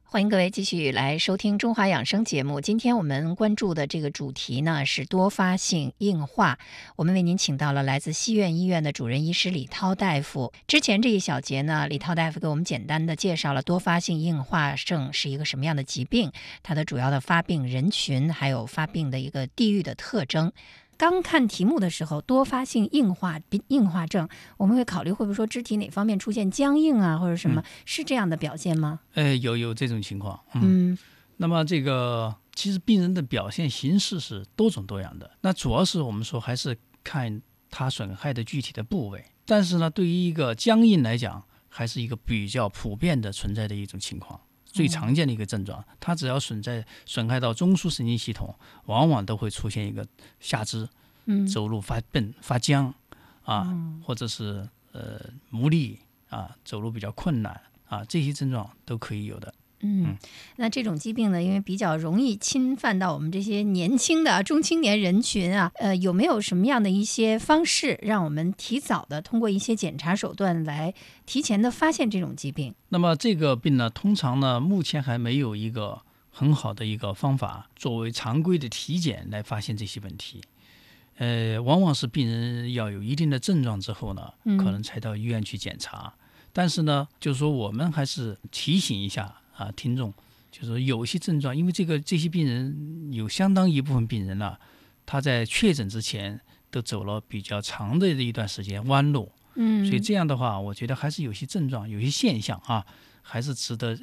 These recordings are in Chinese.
欢迎各位继续来收听中华养生节目。今天我们关注的这个主题呢是多发性硬化。我们为您请到了来自西苑医院的主任医师李涛大夫。之前这一小节呢，李涛大夫给我们简单的介绍了多发性硬化症是一个什么样的疾病，它的主要的发病人群，还有发病的一个地域的特征。刚看题目的时候，多发性硬化症，我们会考虑会不会说肢体哪方面出现僵硬啊，或者什么，是这样的表现吗？ 有这种情况。那么这个其实病人的表现形式是多种多样的，那主要是我们说还是看他损害的具体的部位，但是呢，对于一个僵硬来讲，还是一个比较普遍的存在的一种情况。最常见的一个症状，它只要损害到中枢神经系统，往往都会出现一个下肢走路发笨、发僵啊，或者是无力啊，走路比较困难啊，这些症状都可以有的。 那这种疾病呢，因为比较容易侵犯到我们这些年轻的中青年人群啊，有没有什么样的一些方式，让我们提早的通过一些检查手段来提前的发现这种疾病？ 那么这个病呢，通常呢，目前还没有一个很好的一个方法，作为常规的体检来发现这些问题。往往是病人要有一定的症状之后呢，可能才到医院去检查。但是呢，就是说我们还是提醒一下听众，就是说有些症状，因为这些病人有相当一部分病人呢，他在确诊之前都走了比较长的一段时间弯路，所以这样的话，我觉得还是有些症状、有些现象还是值得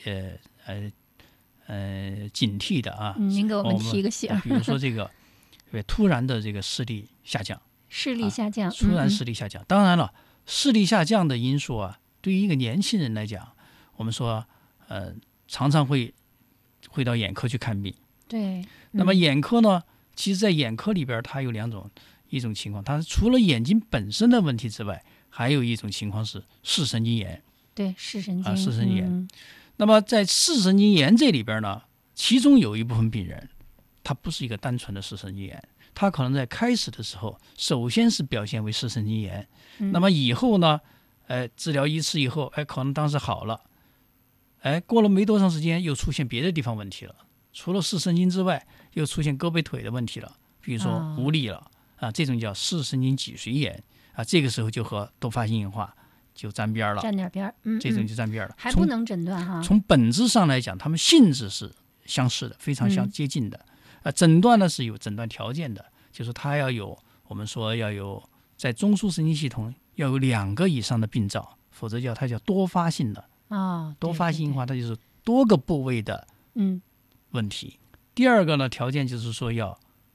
警惕的啊。 您给我们提个醒， 比如说这个突然的这个视力下降， 视力下降， 突然视力下降。当然了，视力下降的因素对于一个年轻人来讲，我们说常常会到眼科去看病。 对。 那么眼科呢，其实在眼科里边，它有一种情况，它除了眼睛本身的问题之外，还有一种情况是视神经炎。 对，视神经视神经炎。那么在视神经炎这里边呢，其中有一部分病人，他不是一个单纯的视神经炎，他可能在开始的时候，首先是表现为视神经炎，那么以后呢，治疗一次以后，可能当时好了，过了没多长时间，又出现别的地方问题了，除了视神经之外，又出现胳膊腿的问题了，比如说无力了这种叫视神经脊髓炎这个时候就和多发性硬化就沾边了， 沾点边， 这种就沾边了， 还不能诊断哈。 从本质上来讲，它们性质是相似的，非常接近的。诊断呢是有诊断条件的，就是它我们说要有在中枢神经系统要有2个以上的病灶，否则它叫多发性的。多发性硬化，它就是多个部位的问题。第二个呢，条件就是说要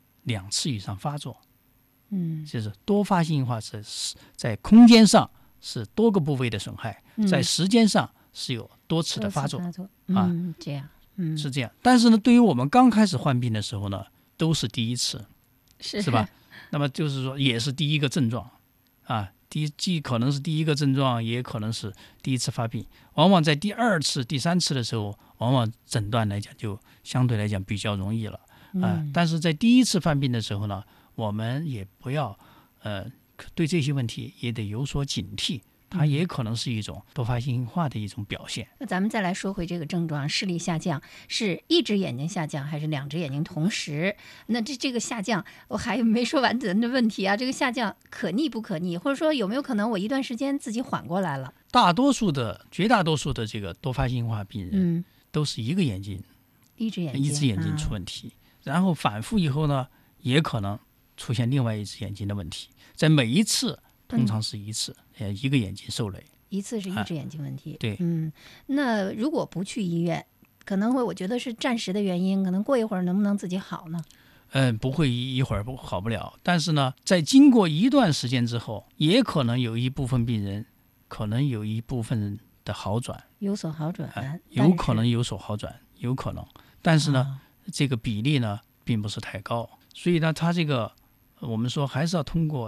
2次以上发作。就是多发性硬化是在空间上是多个部位的损害，在时间上是有多次的发作这样是这样。但是呢，对于我们刚开始患病的时候呢，都是第一次，是吧？那么就是说，也是第一个症状既可能是第一个症状，也可能是第一次发病。往往在第2次、第3次的时候，往往诊断来讲就相对来讲比较容易了但是在第1次犯病的时候呢，我们也不要对这些问题也得有所警惕，它也可能是一种多发性硬化的一种表现。 那咱们再来说回这个症状，视力下降是一只眼睛下降还是2只眼睛同时？那这个下降我还没说完咱的问题这个下降可逆不可逆，或者说有没有可能我一段时间自己缓过来了？ 绝大多数的这个多发性硬化病人都是一只眼睛出问题，然后反复以后呢，也可能出现另外一只眼睛的问题，在每一次通常是一次一个眼睛受累， 一次是一只眼睛问题。 对， 那如果不去医院，可能我觉得是暂时的原因，可能过一会儿能不能自己好呢？ 不会一会儿好不了，但是呢，在经过一段时间之后，也可能有一部分病人，可能有一部分的好转， 有所好转， 有可能有所好转，有可能，但是呢，这个比例呢并不是太高，所以呢，它这个我们说还是要通过